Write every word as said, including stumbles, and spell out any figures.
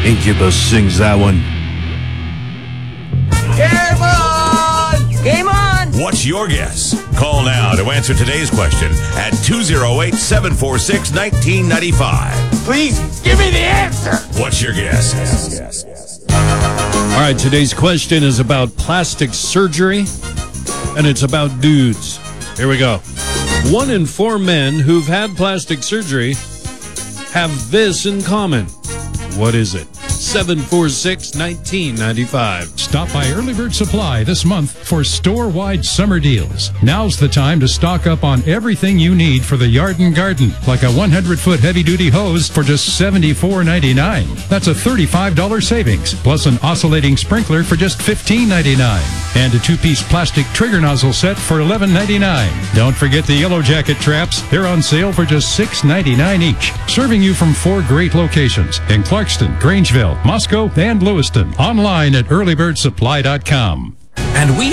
Incubus sings that one. Game on! Game on! What's your guess? Call now to answer today's question at two oh eight, seven four six, one nine nine five. Please, give me the answer! What's your guess? All right, today's question is about plastic surgery, and it's about dudes. Here we go. One in four men who've had plastic surgery have this in common. What is it? seven four six, one nine nine five. Stop by Early Bird Supply this month for store-wide summer deals. Now's the time to stock up on everything you need for the yard and garden, like a one hundred foot heavy-duty hose for just seventy-four ninety-nine. That's a thirty-five dollars savings, plus an oscillating sprinkler for just fifteen ninety-nine. And a two-piece plastic trigger nozzle set for eleven ninety-nine. Don't forget the Yellow Jacket traps. They're on sale for just six ninety-nine each. Serving you from four great locations in Clarkston, Grangeville, Moscow, and Lewiston. Online at early bird supply dot com. And we